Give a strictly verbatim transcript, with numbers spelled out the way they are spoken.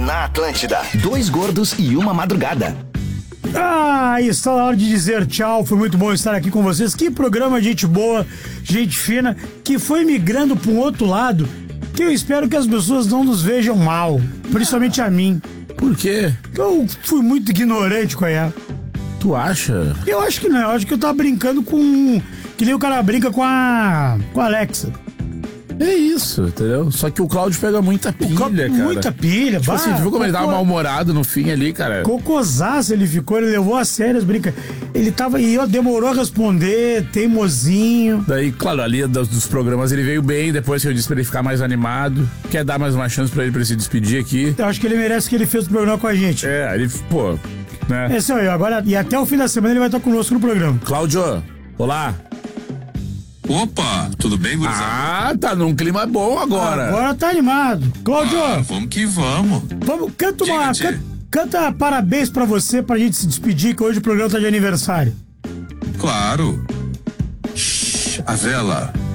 na Atlântida. Dois gordos e uma madrugada. Ah, está na hora de dizer tchau. Foi muito bom estar aqui com vocês. Que programa, gente boa, gente fina, que foi migrando para um outro lado, que eu espero que as pessoas não nos vejam mal, principalmente a mim. Por quê? Eu fui muito ignorante com ela. Tu acha? Eu acho que não, eu acho que eu tava brincando com... Que nem o cara brinca com a... com a Alexa. É isso, entendeu? Só que o Cláudio pega muita pilha, Co- cara. Muita pilha, Tipo bah, assim, tu viu como ele tava cocô- mal-humorado no fim ali, cara? Cocôzaço ele ficou, ele levou a sério as brincas. Ele tava... E eu demorou a responder, teimosinho. Daí, claro, ali dos, dos programas ele veio bem, depois que eu disse pra ele ficar mais animado. Quer dar mais uma chance pra ele pra ele se despedir aqui. Eu acho que ele merece que ele fez o programa com a gente. É, ele, pô, né? Esse é eu, agora, e até o fim da semana ele vai estar conosco no programa. Cláudio, olá. Opa, tudo bem, gurizada? Ah, tá num clima bom agora. Agora tá animado. Cláudio, Ah, vamos que vamos. vamos, canta Diga, uma. tchê. Canta, canta parabéns pra você pra gente se despedir, que hoje o programa tá de aniversário. Claro. Shhh, a vela.